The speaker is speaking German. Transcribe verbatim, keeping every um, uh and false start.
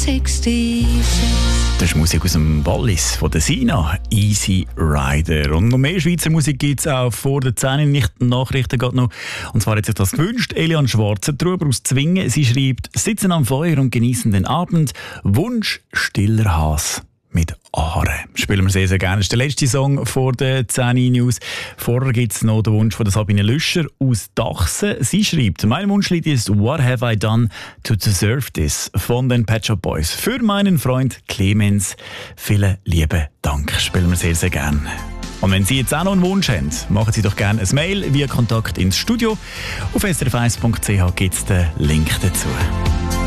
Das ist Musik aus dem Wallis von der Sina, Easy Rider. Und noch mehr Schweizer Musik gibt es auch vor der zehn Nachrichten geht noch. Und zwar hat sich das gewünscht Elian Schwarzentrüber aus Zwingen. Sie schreibt, sitzen am Feuer und genießen den Abend. Wunsch, stiller Hass mit Aare. Spielen wir sehr, sehr gerne. Das ist der letzte Song vor der zehn News. Vorher gibt es noch den Wunsch von der Sabine Lüscher aus Dachsen. Sie schreibt, mein Wunschlied ist What Have I Done to Deserve This von den Pet Shop Boys. Für meinen Freund Clemens. Vielen lieben Dank. Spielen wir sehr, sehr gerne. Und wenn Sie jetzt auch noch einen Wunsch haben, machen Sie doch gerne ein Mail via Kontakt ins Studio. Auf s r f eins punkt c h gibt es den Link dazu.